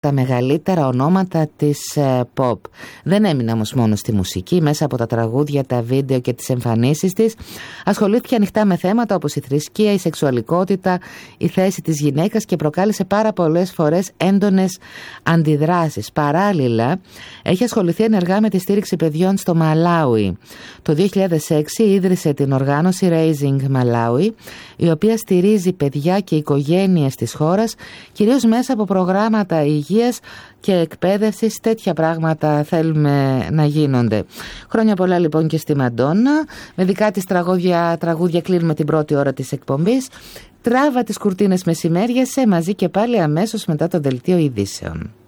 τα μεγαλύτερα ονόματα της pop. Δεν έμεινε όμως μόνο στη μουσική. Μέσα από τα τραγούδια, τα βίντεο και τις εμφανίσεις της ασχολήθηκε ανοιχτά με θέματα όπως η θρησκεία, η σεξουαλικότητα, η θέση της γυναίκας και προκάλεσε πάρα πολλές φορές έντονες αντιδράσεις. Παράλληλα, έχει ασχοληθεί ενεργά με τη στήριξη παιδιών στο Μαλάουι. Το 2006 ίδρυσε την οργάνωση Raising Malawi, η οποία στηρίζει παιδιά και οικογένειες της χώρας, κυρίως μέσα από προγράμματα υγείας και εκπαίδευσης. Τέτοια πράγματα θέλουμε να γίνονται. Χρόνια πολλά λοιπόν και στη Μαντόνα. Με δικά της τραγούδια κλείνουμε την πρώτη ώρα της εκπομπής. Τράβα τις κουρτίνες μεσημέριασε μαζί και πάλι αμέσως μετά το δελτίο ειδήσεων.